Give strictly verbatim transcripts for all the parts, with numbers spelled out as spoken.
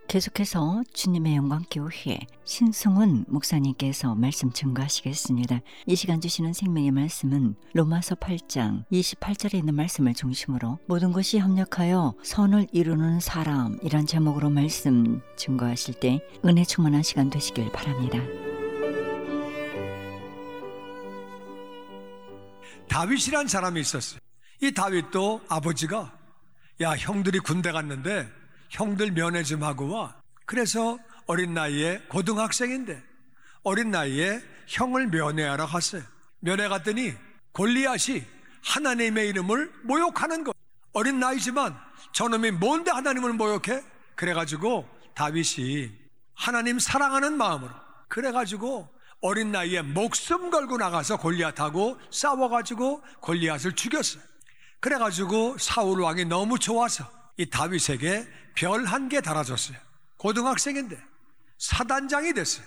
계속해서 주님의 영광교회 신승훈 목사님께서 말씀 증거하시겠습니다. 이 시간 주시는 생명의 말씀은 로마서 팔 장 이십팔 절에 있는 말씀을 중심으로 모든 것이 협력하여 선을 이루는 사람이란 제목으로 말씀 증거하실 때 은혜 충만한 시간 되시길 바랍니다. 다윗이란 사람이 있었어요. 이 다윗도 아버지가 야 형들이 군대 갔는데 형들 면회 좀 하고 와. 그래서 어린 나이에 고등학생인데 어린 나이에 형을 면회하러 갔어요. 면회 갔더니 골리앗이 하나님의 이름을 모욕하는 거. 어린 나이지만 저놈이 뭔데 하나님을 모욕해? 그래가지고 다윗이 하나님 사랑하는 마음으로 그래가지고 어린 나이에 목숨 걸고 나가서 골리앗하고 싸워가지고 골리앗을 죽였어요. 그래가지고 사울 왕이 너무 좋아서 이 다윗에게 별 한 개 달아줬어요. 고등학생인데 사단장이 됐어요.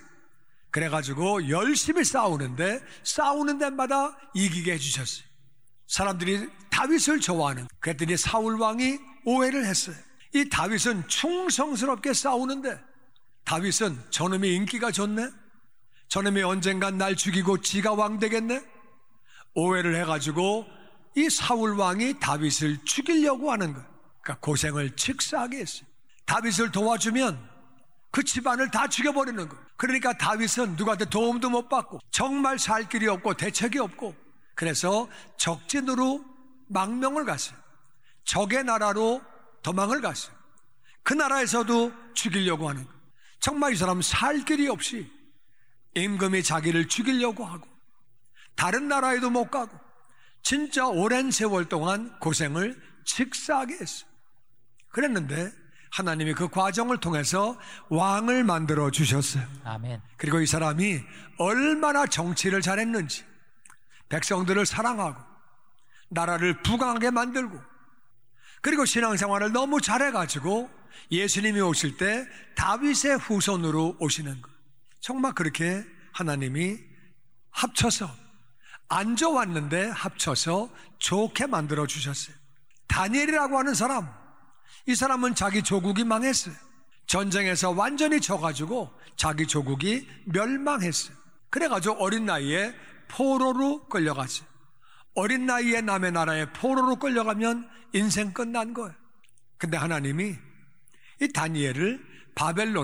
그래가지고 열심히 싸우는데 싸우는 데마다 이기게 해주셨어요. 사람들이 다윗을 좋아하는. 그랬더니 사울 왕이 오해를 했어요. 이 다윗은 충성스럽게 싸우는데 다윗은 저놈이 인기가 좋네? 저놈이 언젠간 날 죽이고 지가 왕 되겠네? 오해를 해가지고 이 사울 왕이 다윗을 죽이려고 하는 거예요. 그러니까 고생을 칙사하게 했어요. 다윗을 도와주면 그 집안을 다 죽여버리는 거예요. 그러니까 다윗은 누구한테 도움도 못 받고 정말 살 길이 없고 대책이 없고 그래서 적진으로 망명을 갔어요. 적의 나라로 도망을 갔어요. 그 나라에서도 죽이려고 하는 거예요. 정말 이 사람은 살 길이 없이 임금이 자기를 죽이려고 하고 다른 나라에도 못 가고 진짜 오랜 세월 동안 고생을 칙사하게 했어요. 그랬는데 하나님이 그 과정을 통해서 왕을 만들어 주셨어요. 아멘. 그리고 이 사람이 얼마나 정치를 잘했는지 백성들을 사랑하고 나라를 부강하게 만들고 그리고 신앙생활을 너무 잘해가지고 예수님이 오실 때 다윗의 후손으로 오시는 것. 정말 그렇게 하나님이 합쳐서 안 좋았는데 합쳐서 좋게 만들어 주셨어요. 다니엘이라고 하는 사람, 이 사람은 자기 조국이 망했어요. 전쟁에서 완전히 져가지고 자기 조국이 멸망했어요. 그래가지고 어린 나이에 포로로 끌려갔어요. 어린 나이에 남의 나라에 포로로 끌려가면 인생 끝난 거예요. 근데 하나님이 이 다니엘을 바벨론